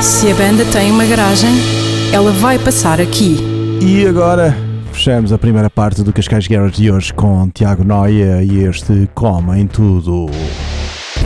Se a banda tem uma garagem, ela vai passar aqui. E agora fechamos a primeira parte do Cascais Garage de hoje com Tiago Noia e este Comem Tudo.